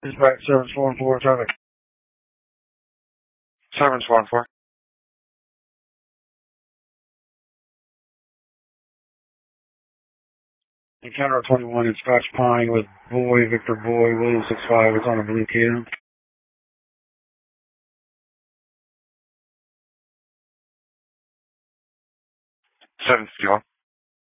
Dispatch 714 traffic. 714. Encounter 21 in Scotch Pine with Boy, Victor Boy, William 65. It's on a blue Kia. 751.